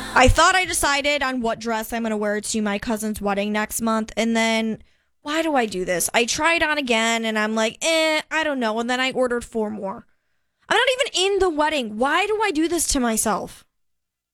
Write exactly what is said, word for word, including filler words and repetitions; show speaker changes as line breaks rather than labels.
I thought I decided on what dress I'm going to wear to my cousin's wedding next month. And then, why do I do this? I tried on again and I'm like, eh, I don't know. And then I ordered four more. I'm not even in the wedding. Why do I do this to myself?